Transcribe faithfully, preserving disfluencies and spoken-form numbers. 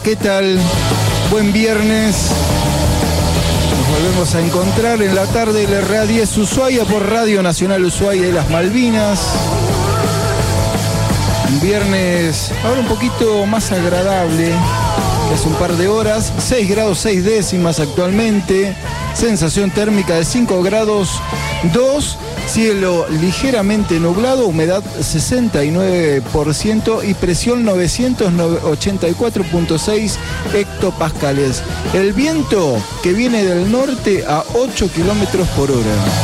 ¿Qué tal? Buen viernes. Nos volvemos a encontrar en la tarde de la R A diez Ushuaia por Radio Nacional Ushuaia de las Malvinas. Un viernes ahora un poquito más agradable que hace un par de horas. seis grados seis décimas actualmente. Sensación térmica de cinco grados dos. Cielo ligeramente nublado, humedad sesenta y nueve por ciento y presión novecientos ochenta y cuatro punto seis hectopascales. El viento que viene del norte a ocho kilómetros por hora.